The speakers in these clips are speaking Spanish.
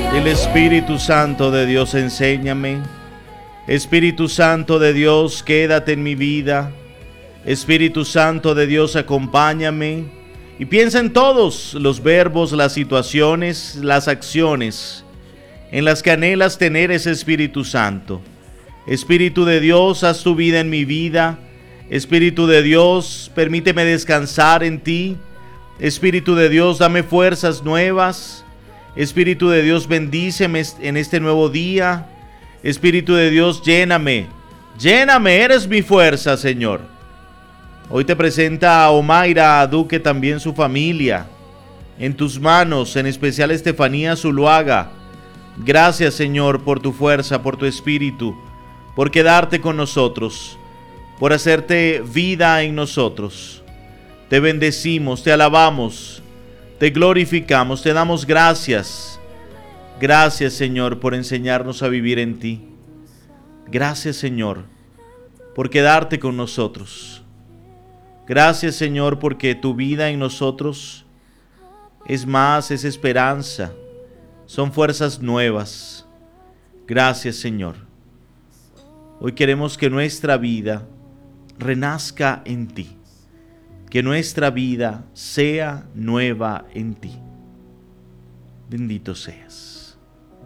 El Espíritu Santo de Dios, enséñame. Espíritu Santo de Dios, quédate en mi vida. Espíritu Santo de Dios, acompáñame. Y piensa en todos los verbos, las situaciones, las acciones en las que anhelas tener ese Espíritu Santo. Espíritu de Dios, haz tu vida en mi vida. Espíritu de Dios, permíteme descansar en ti. Espíritu de Dios, dame fuerzas nuevas. Espíritu de Dios, bendíceme en este nuevo día. Espíritu de Dios, lléname. Lléname, eres mi fuerza, Señor. Hoy te presenta a Omaira, a Duque, también su familia. En tus manos, en especial Estefanía Zuluaga. Gracias, Señor, por tu fuerza, por tu espíritu, por quedarte con nosotros, por hacerte vida en nosotros. Te bendecimos, te alabamos, te glorificamos, te damos gracias. Gracias, Señor, por enseñarnos a vivir en ti. Gracias, Señor, por quedarte con nosotros. Gracias, Señor, porque tu vida en nosotros es más, es esperanza, son fuerzas nuevas. Gracias, Señor. Hoy queremos que nuestra vida renazca en ti, que nuestra vida sea nueva en ti. Bendito seas.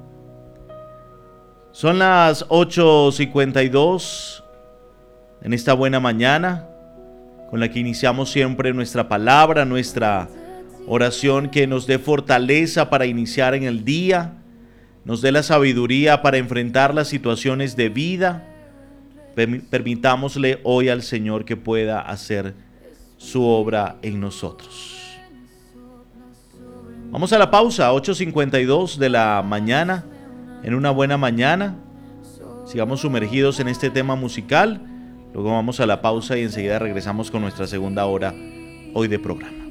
Son las 8:52 en esta buena mañana, con la que iniciamos siempre nuestra palabra, nuestra oración, que nos dé fortaleza para iniciar en el día, nos dé la sabiduría para enfrentar las situaciones de vida. Permitámosle hoy al Señor que pueda hacer su obra en nosotros. Vamos a la pausa, 8:52 de la mañana, en una buena mañana. Sigamos sumergidos en este tema musical. Luego vamos a la pausa y enseguida regresamos con nuestra segunda hora hoy de programa.